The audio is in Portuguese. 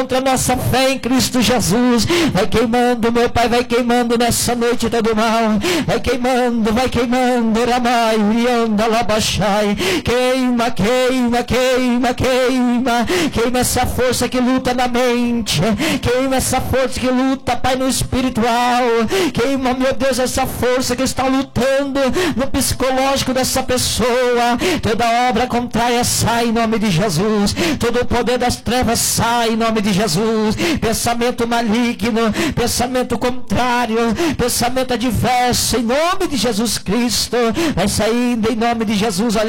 contra a nossa fé em Cristo Jesus. Vai queimando, meu Pai, vai queimando nessa noite todo mal. Vai queimando, Ramai, Rianda, Labachai. Queima, queima, queima, queima. Queima essa força que luta na mente. Queima essa força que luta, Pai, no espiritual. Queima, meu Deus, essa força que está lutando no psicológico dessa pessoa. Toda obra contrária sai em nome de Jesus. Todo o poder das trevas sai em nome de Jesus. Pensamento maligno, pensamento contrário, pensamento adverso, em nome de Jesus Cristo, vai saindo em nome de Jesus. Olha